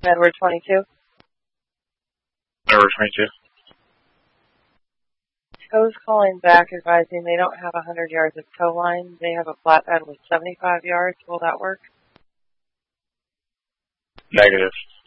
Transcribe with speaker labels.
Speaker 1: Edward 22.
Speaker 2: Edward 22.
Speaker 1: Tow's calling back advising they don't have 100 yards of tow line. They have a flatbed with 75 yards. Will that work?
Speaker 2: Negative.